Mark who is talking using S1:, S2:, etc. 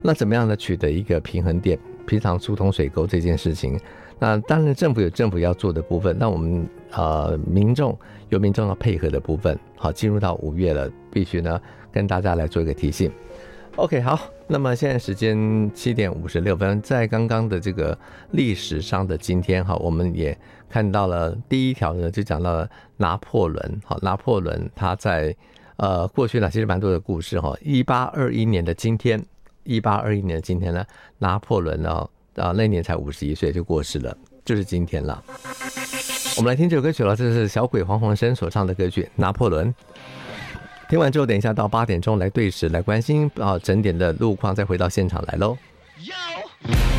S1: 那怎么样的取得一个平衡点？平常疏通水沟这件事情，那当然政府有政府要做的部分，那我们民众有民众要配合的部分。好，进入到5月了，必须呢跟大家来做一个提醒。OK， 好，那么现在时间7点56分，在刚刚的这个历史上的今天，我们也看到了第一条呢，就讲到了拿破仑。好，拿破仑他在过去呢其实蛮多的故事。1821年的今天呢，拿破仑呢那年才51岁就过世了，就是今天了。我们来听这首歌曲了，这是小鬼黄鸿升所唱的歌曲《拿破仑》。听完之后，等一下到8点钟来对时来关心整点的路况，再回到现场来喽。